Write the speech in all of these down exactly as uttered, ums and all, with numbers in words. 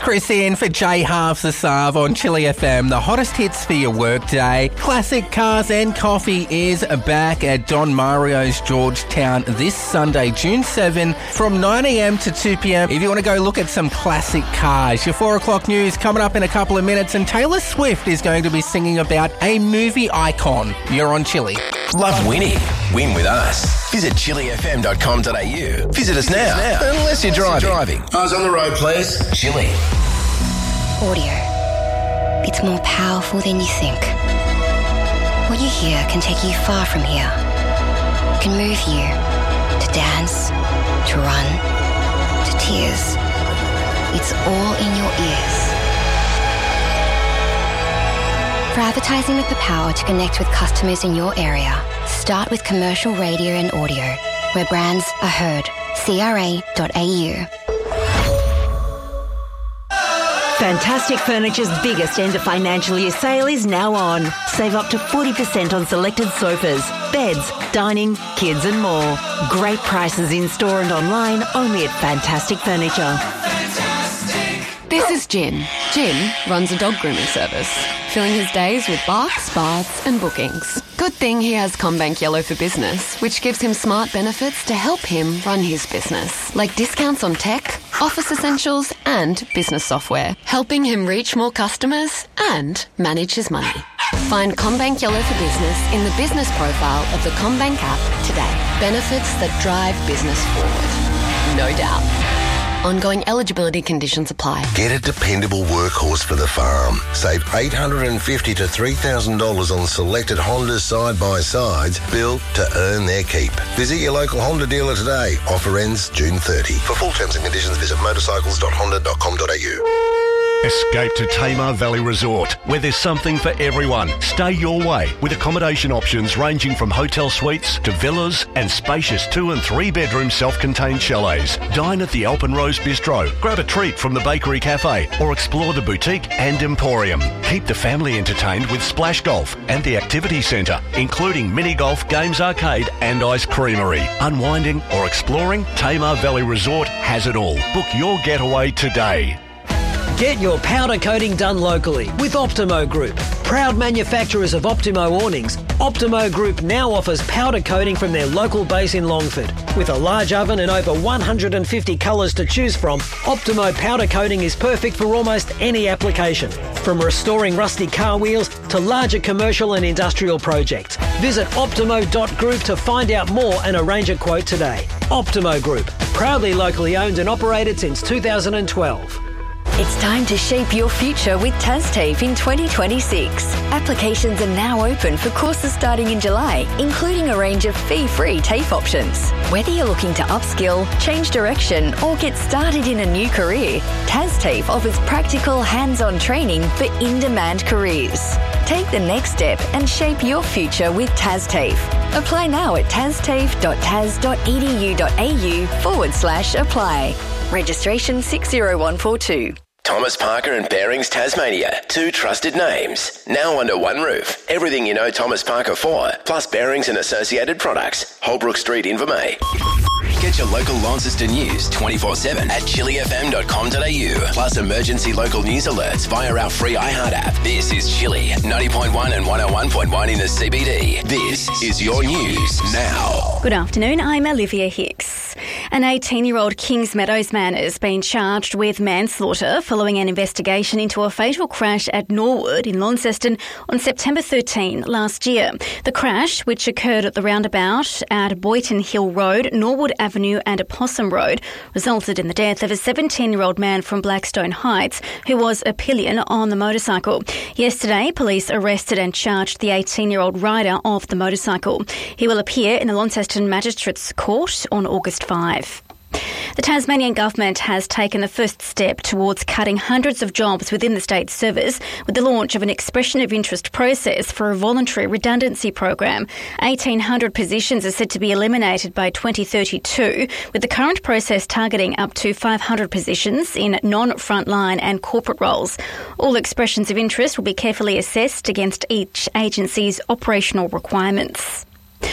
Chris in for J Halves the Sav on Chili F M. The hottest hits for your workday. Classic Cars and Coffee is back at Don Mario's Georgetown this Sunday, June seventh, from nine a.m. to two p.m. If you want to go look at some classic cars. Your four o'clock news coming up in a couple of minutes, and Taylor Swift is going to be singing about a movie icon. You're on Chili. Love winning? Win with us. Visit chili f m dot com dot a u. Visit us now, unless you're driving. driving. Eyes on the road, please. Chili. Audio. It's more powerful than you think. What you hear can take you far from here. It can move you to dance, to run, to tears. It's all in your ears. For advertising with the power to connect with customers in your area, start with commercial radio and audio, where brands are heard. c r a dot a u. Fantastic Furniture's biggest end of financial year sale is now on. Save up to forty percent on selected sofas, beds, dining, kids and more. Great prices in store and online, only at Fantastic Furniture. This is Jim. Jim runs a dog grooming service, filling his days with barks, baths and bookings. Good thing he has CommBank Yellow for Business, which gives him smart benefits to help him run his business, like discounts on tech, office essentials and business software, helping him reach more customers and manage his money. Find CommBank Yellow for Business in the business profile of the CommBank app today. Benefits that drive business forward. No doubt. Ongoing eligibility conditions apply. Get a dependable workhorse for the farm. Save eight hundred fifty dollars to three thousand dollars on selected Honda side-by-sides built to earn their keep. Visit your local Honda dealer today. Offer ends June thirtieth. For full terms and conditions, visit motorcycles dot honda dot com dot a u. Escape to Tamar Valley Resort, where there's something for everyone. Stay your way with accommodation options ranging from hotel suites to villas and spacious two and three bedroom self-contained chalets. Dine at the Alpenrose Bistro, grab a treat from the Bakery Cafe or explore the boutique and emporium. Keep the family entertained with Splash Golf and the Activity Centre, including mini golf, games arcade and ice creamery. Unwinding or exploring, Tamar Valley Resort has it all. Book your getaway today. Get your powder coating done locally with Optimo Group. Proud manufacturers of Optimo awnings, Optimo Group now offers powder coating from their local base in Longford. With a large oven and over one hundred fifty colours to choose from, Optimo powder coating is perfect for almost any application. From restoring rusty car wheels to larger commercial and industrial projects. Visit optimo dot group to find out more and arrange a quote today. Optimo Group, proudly locally owned and operated since two thousand twelve. It's time to shape your future with TASTAFE in twenty twenty-six. Applications are now open for courses starting in July, including a range of fee-free TAFE options. Whether you're looking to upskill, change direction, or get started in a new career, TASTAFE offers practical, hands-on training for in-demand careers. Take the next step and shape your future with TASTAFE. Apply now at tastafe dot tas dot e d u dot a u forward slash apply. Registration six zero one four two. Thomas Parker and Bearings Tasmania, two trusted names, now under one roof. Everything you know Thomas Parker for, plus bearings and associated products. Holbrook Street, Invermay. Get your local Launceston news twenty-four seven at chili f m dot com dot a u, plus emergency local news alerts via our free iHeart app. This is Chili, ninety point one and one oh one point one in the C B D. This is your news now. Good afternoon, I'm Olivia Hicks. An eighteen-year-old Kings Meadows man has been charged with manslaughter following an investigation into a fatal crash at Norwood in Launceston on September thirteenth last year. The crash, which occurred at the roundabout at Boyton Hill Road, Norwood Avenue and Opossum Road, resulted in the death of a seventeen-year-old man from Blackstone Heights who was a pillion on the motorcycle. Yesterday, police arrested and charged the eighteen-year-old rider of the motorcycle. He will appear in the Launceston Magistrates Court on August fifth. The Tasmanian government has taken the first step towards cutting hundreds of jobs within the state service with the launch of an expression of interest process for a voluntary redundancy program. eighteen hundred positions are said to be eliminated by twenty thirty-two, with the current process targeting up to five hundred positions in non-frontline and corporate roles. All expressions of interest will be carefully assessed against each agency's operational requirements.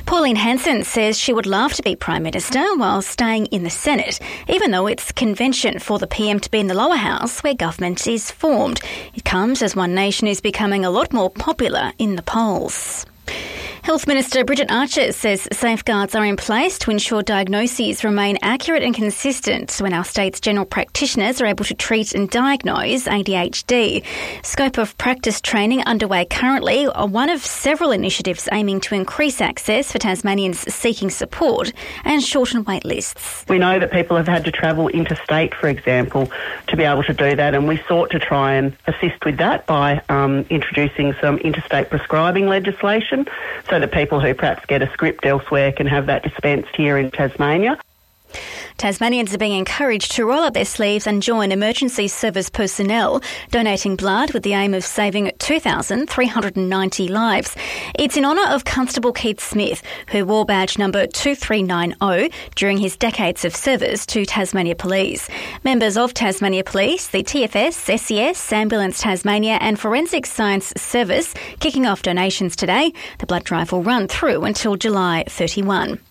Pauline Hanson says she would love to be Prime Minister while staying in the Senate, even though it's convention for the P M to be in the lower house where government is formed. It comes as One Nation is becoming a lot more popular in the polls. Health Minister Bridget Archer says safeguards are in place to ensure diagnoses remain accurate and consistent when our state's general practitioners are able to treat and diagnose A D H D. Scope of practice training underway currently are one of several initiatives aiming to increase access for Tasmanians seeking support and shorten wait lists. We know that people have had to travel interstate, for example, to be able to do that, and we sought to try and assist with that by um, introducing some interstate prescribing legislation, so that people who perhaps get a script elsewhere can have that dispensed here in Tasmania. Tasmanians are being encouraged to roll up their sleeves and join emergency service personnel, donating blood with the aim of saving two thousand three hundred ninety lives. It's in honour of Constable Keith Smith, who wore badge number two three nine zero during his decades of service to Tasmania Police. Members of Tasmania Police, the T F S, S E S, Ambulance Tasmania and Forensic Science Service kicking off donations today. The blood drive will run through until July thirty-first.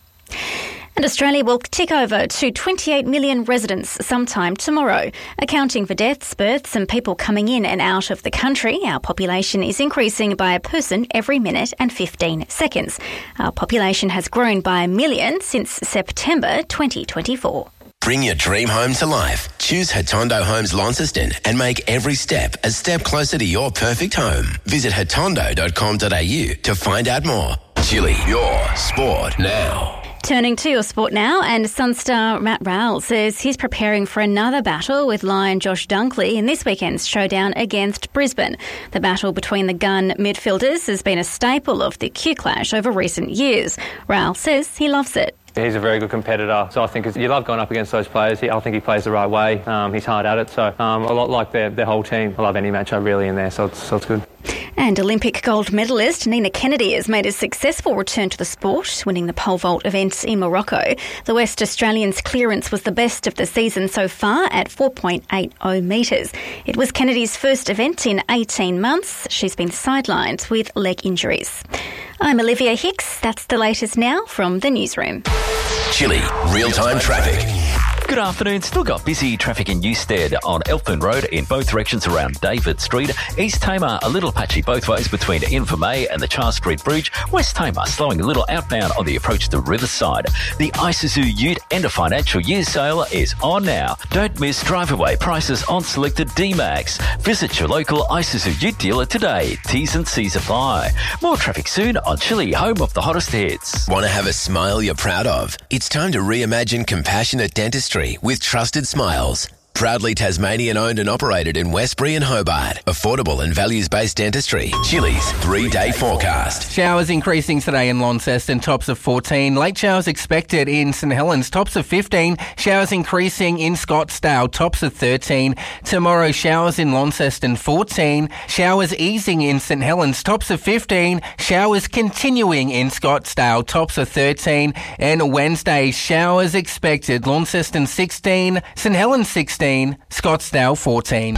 And Australia will tick over to twenty-eight million residents sometime tomorrow. Accounting for deaths, births and people coming in and out of the country, our population is increasing by a person every minute and fifteen seconds. Our population has grown by a million since September twenty twenty-four. Bring your dream home to life. Choose Hatondo Homes Launceston and make every step a step closer to your perfect home. Visit hatondo dot com dot a u to find out more. Chili, your sport now. Turning to your sport now, and Sunstar Matt Rowell says he's preparing for another battle with Lion Josh Dunkley in this weekend's showdown against Brisbane. The battle between the gun midfielders has been a staple of the Q Clash over recent years. Rowell says he loves it. He's a very good competitor, so I think it's, you love going up against those players. I think he plays the right way. Um, he's hard at it, so um, a lot like their, their whole team. I love any matchup really in there, so it's, so it's good. And Olympic gold medalist Nina Kennedy has made a successful return to the sport, winning the pole vault event in Morocco. The West Australian's clearance was the best of the season so far at four point eight oh metres. It was Kennedy's first event in eighteen months. She's been sidelined with leg injuries. I'm Olivia Hicks. That's the latest now from the newsroom. Chili, real-time traffic. Good afternoon. Still got busy traffic in Newstead on Eltham Road in both directions around David Street. East Tamar, a little patchy both ways between Invermay and the Charles Street Bridge. West Tamar slowing a little outbound on the approach to Riverside. The Isuzu Ute end of financial year sale is on now. Don't miss drive-away prices on selected D-Max. Visit your local Isuzu Ute dealer today. T's and C's apply. More traffic soon on Chili, home of the hottest hits. Want to have a smile you're proud of? It's time to reimagine compassionate dentistry with Trusted Smiles. Proudly Tasmanian owned and operated in Westbury and Hobart. Affordable and values-based dentistry. Chili's three-day forecast. Showers increasing today in Launceston, tops of fourteen. Late showers expected in St Helens, tops of fifteen. Showers increasing in Scottsdale, tops of thirteen. Tomorrow, showers in Launceston, fourteen. Showers easing in St Helens, tops of fifteen. Showers continuing in Scottsdale, tops of thirteen. And Wednesday, showers expected. Launceston, sixteen. St Helens, sixteen. Scottsdale, fourteen.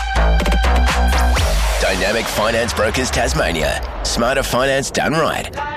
Dynamic Finance Brokers Tasmania. Smarter finance done right.